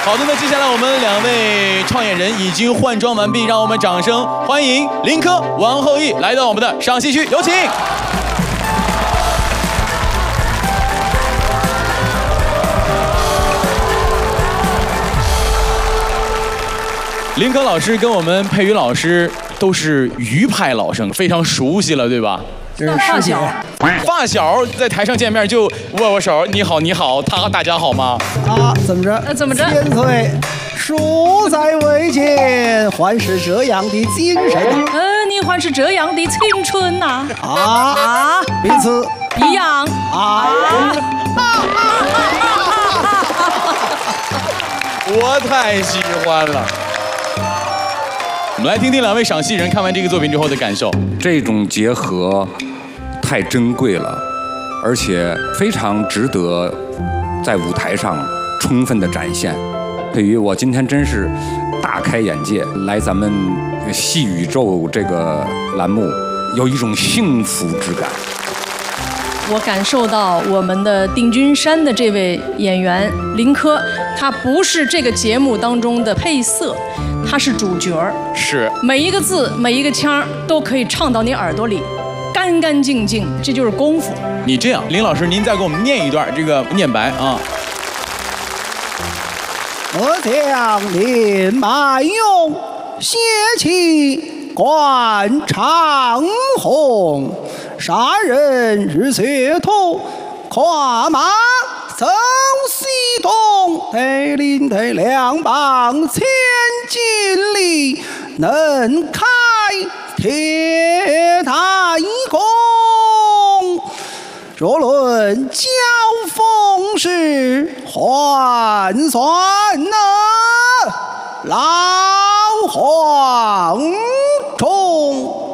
好的，那接下来我们2位创演人已经换装完毕，让我们掌声欢迎林科、王后羿来到我们的赏析区，有请。林科老师跟我们佩瑜老师都是余派老生，非常熟悉了，对吧？ 这是发小， 发小在台上见面就握手，你好，你好，大家好吗？ 啊，怎么着？ 怎么着？ 千岁，殊在未见，还是这样的精神。 你还是这样的青春呐！ 彼此一样我太喜欢了。我们来听听2位赏析人看完这个作品之后的感受。 这种结合太珍贵了，而且非常值得在舞台上充分的展现。对于我今天真是大开眼界，来咱们戏宇宙这个栏目有一种幸福之感。 我感受到我们的定军山的这位演员林科，他不是这个节目当中的配色，他是主角儿。 是每一个字每一个腔都可以唱到你耳朵里，干干净净，这就是功夫。 你这样，林老师您再给我们念一段这个念白啊。 我将林满用，血气贯长虹，杀人日血痛，跨马走西东，得领得两棒千斤力，能开铁太功。若论交锋时，换算老黄忠。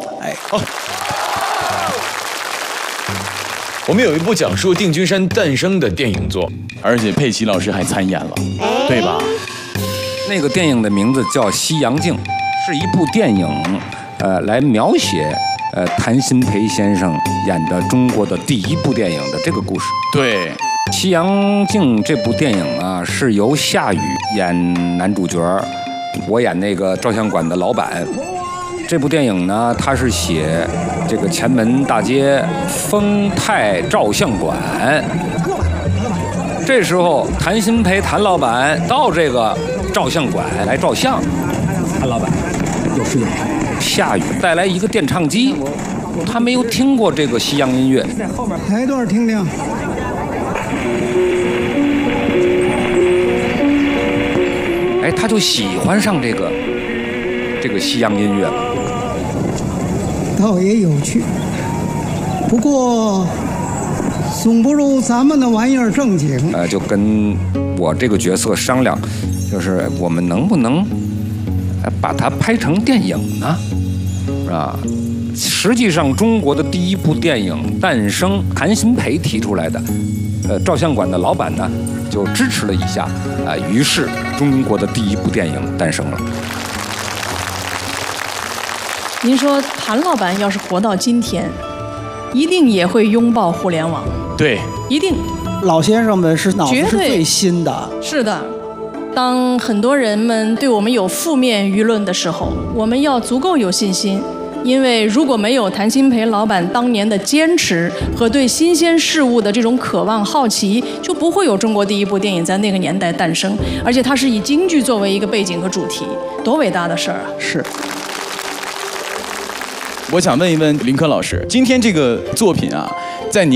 我们有一部讲述定军山诞生的电影作，而且佩奇老师还参演了，对吧？ 那个电影的名字叫《西洋镜》，是一部电影，来描写谭鑫培先生演的中国的第一部电影的这个故事。 对， 《西洋镜》这部电影啊，是由夏雨演男主角，我演那个照相馆的老板。这部电影呢，它是写这个前门大街丰泰照相馆。这时候，谭鑫培谭老板到这个照相馆来照相。谭老板有事有事。夏雨带来一个电唱机，他没有听过这个西洋音乐。 来一段听听。 他就喜欢上这个西洋音乐了。 倒也有趣，不过总不如咱们的玩意儿正经。 就跟我这个角色商量，就是我们能不能把它拍成电影呢？是吧？实际上，中国的第一部电影诞生，谭鑫培提出来的。照相馆的老板呢，就支持了一下，于是中国的第一部电影诞生了。 您说谭老板要是活到今天，一定也会拥抱互联网。 对， 一定。 老先生们是脑子是最新的。 是的，当很多人们对我们有负面舆论的时候，我们要足够有信心。因为如果没有谭鑫培老板当年的坚持和对新鲜事物的这种渴望好奇，就不会有中国第一部电影在那个年代诞生。而且它是以京剧作为一个背景和主题，多伟大的事儿啊！ 是。 我想问一问林科老师，今天这个作品啊，